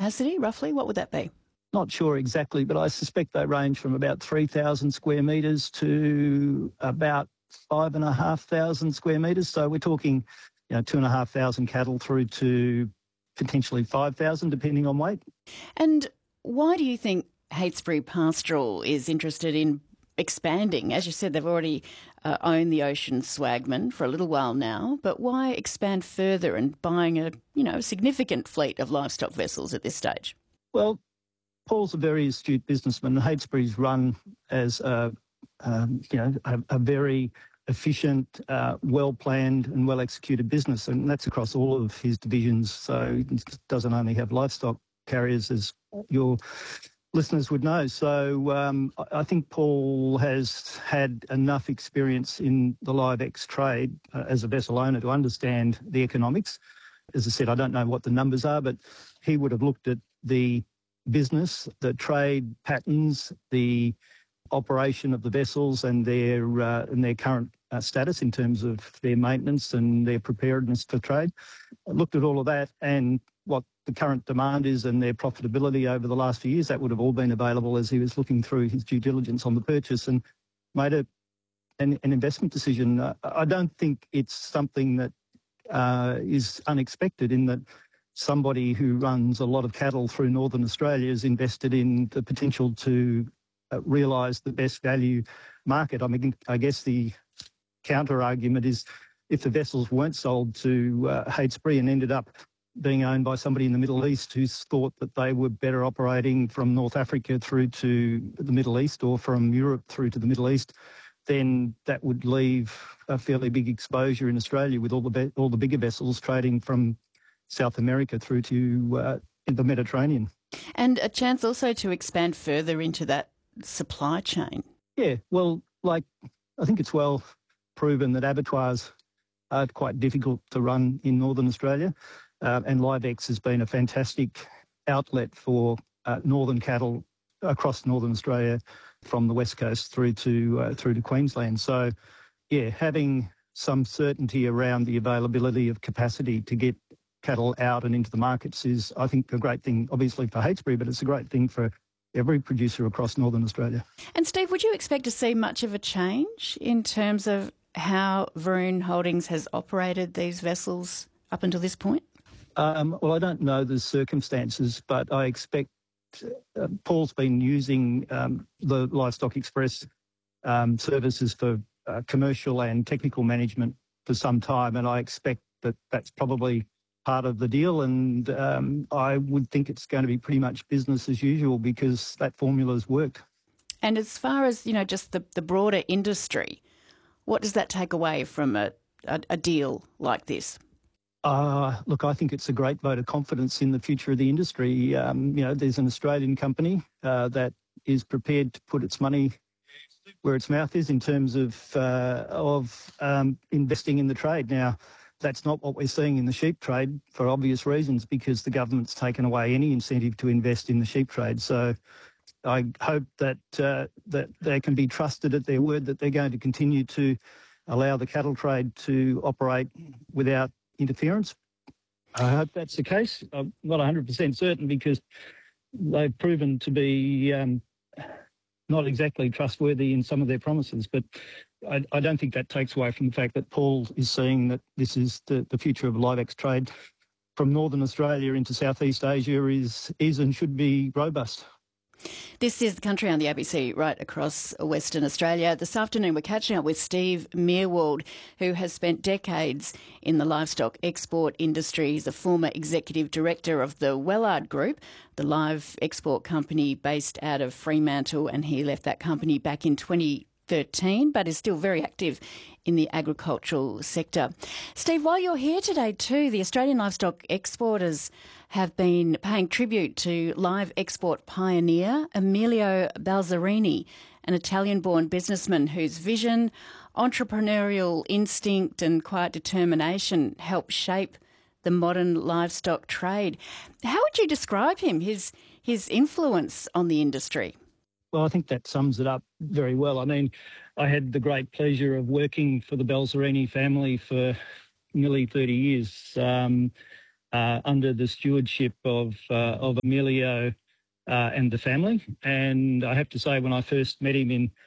capacity, roughly? What would that be? Not sure exactly, but I suspect they range from about 3,000 square metres to about 5,500 square metres. So we're talking, 2,500 cattle through to potentially 5,000, depending on weight. And why do you think Heytesbury Pastoral is interested in expanding? As you said, they've already owned the Ocean Swagman for a little while now, but why expand further and buying a significant fleet of livestock vessels at this stage? Well, Paul's a very astute businessman. Heytesbury's run as a very efficient, well-planned and well-executed business, and that's across all of his divisions. So he doesn't only have livestock carriers, as your listeners would know. So I think Paul has had enough experience in the live-ex trade as a vessel owner to understand the economics. As I said, I don't know what the numbers are, but he would have looked at the business, the trade patterns, the operation of the vessels and their current status in terms of their maintenance and their preparedness for trade. I looked at all of that and what the current demand is and their profitability over the last few years. That would have all been available as he was looking through his due diligence on the purchase and made an investment decision. I don't think it's something that is unexpected in that somebody who runs a lot of cattle through Northern Australia is invested in the potential to realise the best value market. I mean, I guess the counter argument is if the vessels weren't sold to Heytesbury and ended up being owned by somebody in the Middle East who thought that they were better operating from North Africa through to the Middle East or from Europe through to the Middle East, then that would leave a fairly big exposure in Australia with all the bigger vessels trading from South America through to the Mediterranean. And a chance also to expand further into that supply chain. Yeah, well, I think it's well proven that abattoirs are quite difficult to run in Northern Australia, and LiveX has been a fantastic outlet for northern cattle across Northern Australia from the West Coast through to Queensland. So, yeah, having some certainty around the availability of capacity to get cattle out and into the markets is, I think, a great thing, obviously for Heytesbury, but it's a great thing for every producer across Northern Australia. And Steve, would you expect to see much of a change in terms of how Vroon Holdings has operated these vessels up until this point? Well, I don't know the circumstances, but I expect Paul's been using the Livestock Express services for commercial and technical management for some time, and I expect that that's probably part of the deal, and I would think it's going to be pretty much business as usual because that formula's worked. And as far as, just the broader industry, what does that take away from a deal like this? Look, I think it's a great vote of confidence in the future of the industry. There's an Australian company that is prepared to put its money where its mouth is in terms of investing in the trade. Now, that's not what we're seeing in the sheep trade for obvious reasons because the government's taken away any incentive to invest in the sheep trade. So I hope that they can be trusted at their word that they're going to continue to allow the cattle trade to operate without interference. I hope that's the case. I'm not 100% certain because they've proven to be not exactly trustworthy in some of their promises, but I don't think that takes away from the fact that Paul is seeing that this is the future of live-ex trade from Northern Australia into Southeast Asia is and should be robust. This is The Country on the ABC right across Western Australia. This afternoon we're catching up with Steve Meerwald, who has spent decades in the livestock export industry. He's a former executive director of the Wellard Group, the live export company based out of Fremantle, and he left that company back in 2013, but is still very active in the agricultural sector. Steve, while you're here today too, the Australian livestock exporters have been paying tribute to live export pioneer Emilio Balzerini, an Italian-born businessman whose vision, entrepreneurial instinct and quiet determination helped shape the modern livestock trade. How would you describe him, his influence on the industry? Well, I think that sums it up very well. I mean, I had the great pleasure of working for the Balzerini family for nearly 30 years. under the stewardship of Emilio and the family. And I have to say, when I first met him in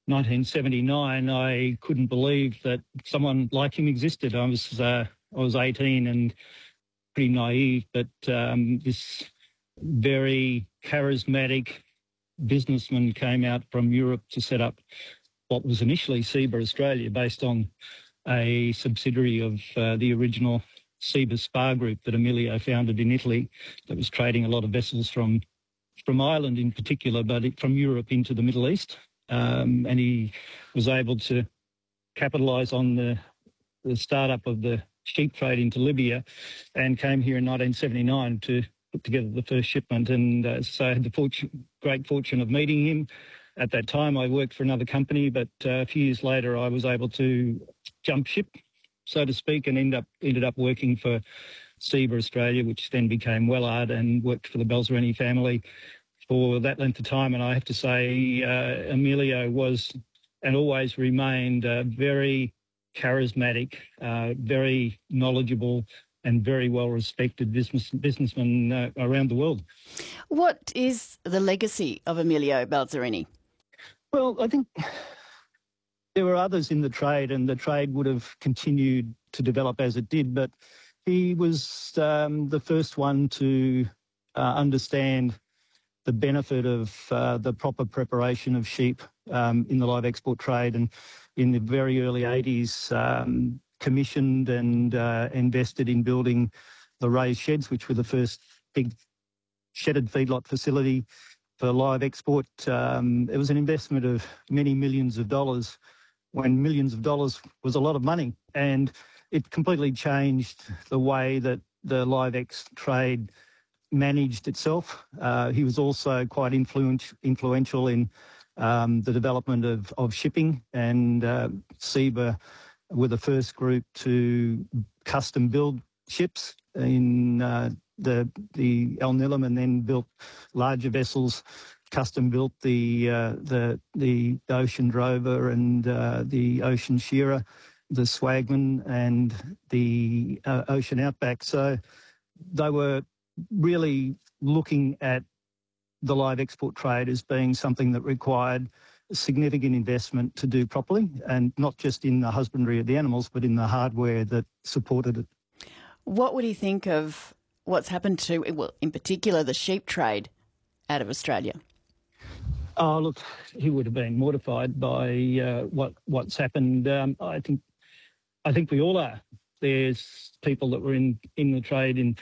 1979, I couldn't believe that someone like him existed. I was 18 and pretty naive, but this very charismatic businessman came out from Europe to set up what was initially SEBA Australia, based on a subsidiary of the original SEBA Spa Group that Emilio founded in Italy, that was trading a lot of vessels from Ireland in particular, but from Europe into the Middle East. And he was able to capitalise on the startup of the sheep trade into Libya, and came here in 1979 to put together the first shipment. And so I had the great fortune of meeting him. At that time, I worked for another company, but a few years later, I was able to jump ship, so to speak, and ended up working for SEBA Australia, which then became Wellard, and worked for the Balzerini family for that length of time. And I have to say, Emilio was and always remained very charismatic, very knowledgeable, and very well-respected businessman around the world. What is the legacy of Emilio Balzerini? Well, I think there were others in the trade, and the trade would have continued to develop as it did, but he was the first one to understand the benefit of the proper preparation of sheep in the live export trade, and in the very early 80s commissioned and invested in building the raised sheds, which were the first big shedded feedlot facility for live export. It was an investment of many millions of dollars, when millions of dollars was a lot of money, and it completely changed the way that the live ex trade managed itself. He was also quite influential in the development of shipping, and SEBA were the first group to custom build ships in the El Nilam, and then built larger vessels, custom built the Ocean Drover and the Ocean Shearer, the Swagman and the Ocean Outback. So they were really looking at the live export trade as being something that required significant investment to do properly, and not just in the husbandry of the animals, but in the hardware that supported it. What would he think of what's happened to, well, in particular, the sheep trade out of Australia? Oh, look, he would have been mortified by what's happened. I think we all are. There's people that were in the trade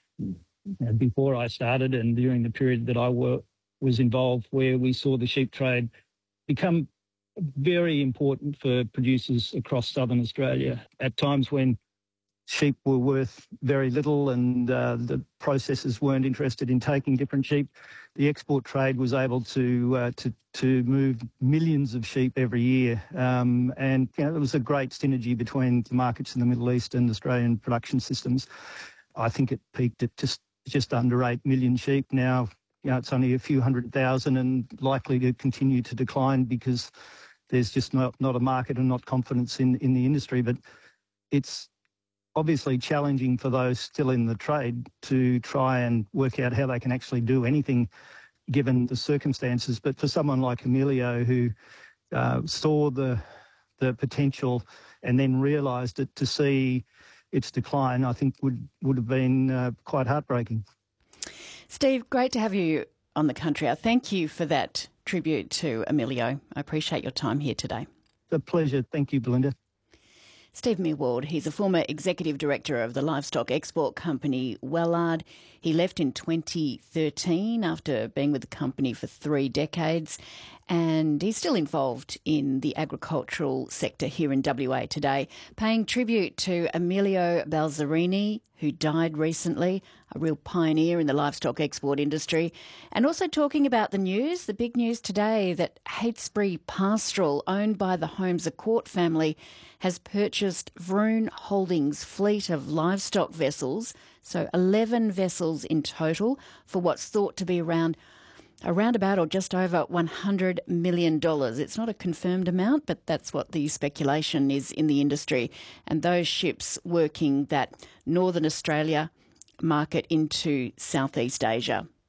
before I started, and during the period that I was involved, where we saw the sheep trade become very important for producers across southern Australia at times when sheep were worth very little, and the processors weren't interested in taking different sheep. The export trade was able to move millions of sheep every year, and there was a great synergy between the markets in the Middle East and Australian production systems. I think it peaked at just under 8 million sheep. Now, it's only a few 100,000, and likely to continue to decline because there's just not a market and not confidence in the industry. But it's obviously challenging for those still in the trade to try and work out how they can actually do anything given the circumstances. But for someone like Emilio, who saw the potential and then realised it, to see its decline, I think would have been quite heartbreaking. Steve, great to have you on The Country Hour. Thank you for that tribute to Emilio. I appreciate your time here today. A pleasure. Thank you, Belinda. Steve Meerwald, he's a former executive director of the livestock export company Wellard. He left in 2013 after being with the company for 3 decades, and he's still involved in the agricultural sector here in WA today, paying tribute to Emilio Balzerini, who died recently, a real pioneer in the livestock export industry, and also talking about the big news today that Heytesbury Pastoral, owned by the Holmes à Court family, has purchased Vroon Holdings' fleet of livestock vessels, so 11 vessels in total, for what's thought to be around about or just over $100 million. It's not a confirmed amount, but that's what the speculation is in the industry. And those ships working that Northern Australia, market into Southeast Asia.